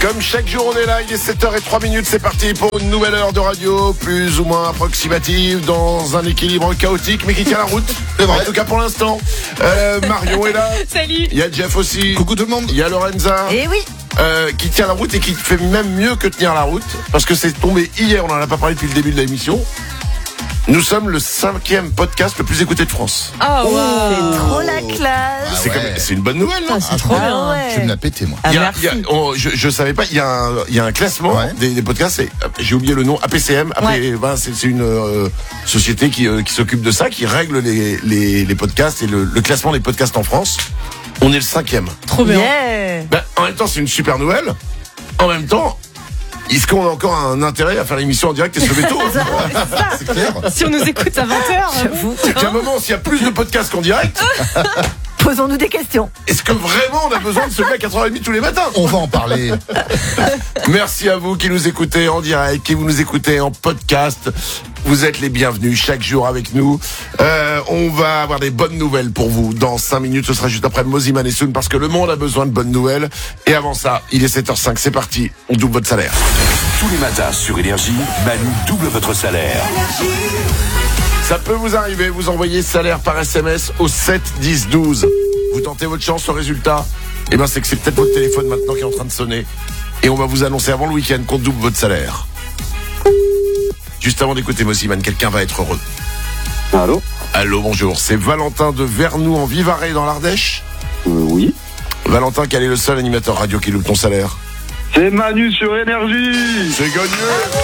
Comme chaque jour, on est là, il est 7h03, c'est parti pour une nouvelle heure de radio, plus ou moins approximative, dans un équilibre chaotique, mais qui tient la route. C'est vrai. En tout cas pour l'instant. Marion est là. Salut. Il y a Jeff aussi. Coucou tout le monde. Il y a Lorenza. Eh oui. Qui tient la route et qui fait même mieux que tenir la route, parce que c'est tombé hier, on n'en a pas parlé depuis le début de l'émission. Nous sommes le 5e podcast le plus écouté de France. Oh, wow. C'est trop la classe. C'est ouais. C'est une bonne nouvelle, non? C'est trop bien. ouais. Je vais me la péter, moi. Ah, Il y a- merci. il y a- je savais pas, il y a un classement Ouais. des podcasts, j'ai oublié le nom, APCM. Ben, c'est une société qui s'occupe de ça, qui règle les podcasts et le classement des podcasts en France. On est le 5e. Trop bien. Yeah. Ben, en même temps, c'est une super nouvelle. En même temps, est-ce qu'on a encore un intérêt à faire l'émission en direct et se lever tôt? C'est clair. Si on nous écoute à 20h, J'avoue. À un moment, s'il y a plus de podcasts qu'en direct, Posons-nous des questions. est-ce que vraiment on a besoin de se lever à 4h30 tous les matins? On va en parler. Merci à vous qui nous écoutez en direct, qui vous nous écoutez en podcast. Vous êtes les bienvenus chaque jour avec nous. On va avoir des bonnes nouvelles pour vous dans 5 minutes. Ce sera juste après Moziman et Soun, parce que le monde a besoin de bonnes nouvelles. Et avant ça, il est 7h05, c'est parti. On double votre salaire. Tous les matins sur Énergie, Manu double votre salaire. Ça peut vous arriver, vous envoyez salaire par SMS au 7 10 12. Vous tentez votre chance, le résultat, eh ben c'est que c'est peut-être votre téléphone maintenant qui est en train de sonner. Et on va vous annoncer avant le week-end qu'on double votre salaire. Juste avant d'écouter Moziman, quelqu'un va être heureux. Allô? Allô, bonjour, c'est Valentin de Vernoux en Vivarais dans l'Ardèche. Oui. Valentin, quel est le seul animateur radio qui loupe ton salaire? C'est Manu sur Énergie. C'est gagné.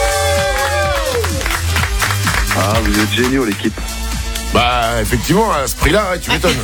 Ah, vous êtes géniaux, l'équipe. Bah, effectivement, à ce prix-là, ouais, tu m'étonnes.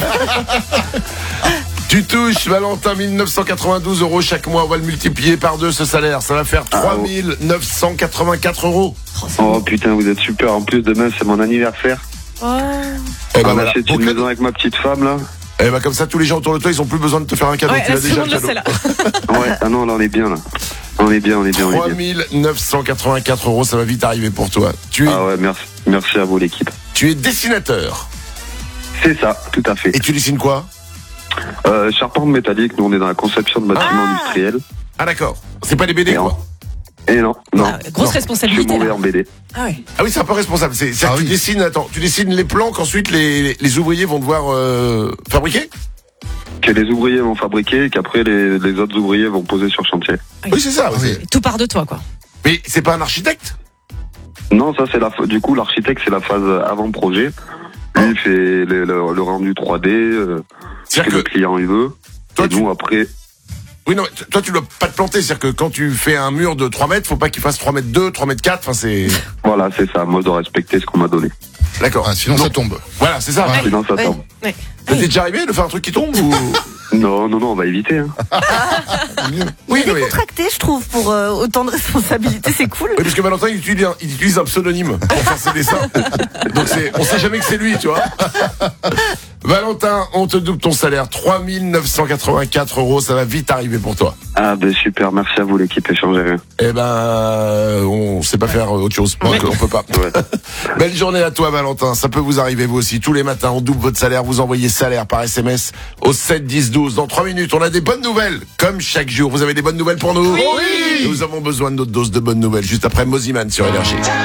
Tu touches, Valentin, 1992 € chaque mois. On va le multiplier par 2, ce salaire. Ça va faire 3 984 €. Oh putain, vous êtes super. En plus, demain, c'est mon anniversaire. Eh On ben, va voilà. acheter Bon une cadeau. maison avec ma petite femme, là. Eh ben, comme ça, tous les gens autour de toi, ils ont plus besoin de te faire un cadeau. Ouais, Tu la l'as déjà, seconde, le là, cadeau. c'est là. Ouais, ah non, là, on est bien, là. On est bien. 3 984 €, ça va vite arriver pour toi. Tu es, Ah ouais, merci à vous, l'équipe. tu es dessinateur. C'est ça, tout à fait. Et tu dessines quoi? Charpente métallique, nous, on est dans la conception de bâtiments industriels. Ah, d'accord. C'est pas des BD, Et quoi. Et non. Ah, grosse Non. Je responsabilité. suis mauvais Là. en BD. Ah ouais. Ah oui, c'est un peu responsable. C'est-à-dire Ah que tu oui. dessines, tu dessines les plans qu'ensuite les ouvriers vont devoir fabriquer? Que les ouvriers vont fabriquer et qu'après, les autres ouvriers vont poser sur chantier. Oui, c'est ça. Ah oui. Tout part de toi, quoi. Mais c'est pas un architecte? Non, ça, c'est du coup, l'architecte, c'est la phase avant-projet. Lui, il fait le rendu 3D, ce que C'est-à-dire le que client, il veut. toi, Et nous, après, oui, non, toi, tu dois pas te planter. C'est-à-dire que quand tu fais un mur de 3 mètres, faut pas qu'il fasse 3 mètres 2, 3 mètres 4. Enfin, c'est. voilà, c'est ça. Moi, je dois respecter ce qu'on m'a donné. D'accord. Ah, sinon, Donc, ça tombe. voilà, c'est ça. Ouais. Sinon, ça Ouais. tombe. Ouais. Ça t'est déjà arrivé de faire un truc qui tombe ou... Non, on va éviter. Hein. Oui, Il est mais... décontracté, je trouve, pour autant de responsabilités. C'est cool. Oui, parce que Valentin, il utilise un pseudonyme pour faire ses dessins. Donc on sait jamais que c'est lui, tu vois. Valentin, on te double ton salaire. 3 984 €, ça va vite arriver pour toi. Ah, ben super. Merci à vous, l'équipe. Échangez rien. Eh ben, on sait pas faire autre chose. Donc, on peut pas. Ouais. Belle journée à toi, Valentin. Ça peut vous arriver, vous aussi. Tous les matins, on double votre salaire. Vous envoyez salaire par SMS au 7 10 12. Dans 3 minutes, on a des bonnes nouvelles. Comme chaque jour. Vous avez des bonnes nouvelles pour nous? Oui! Nous avons besoin de notre dose de bonnes nouvelles. Juste après Moziman sur Énergie.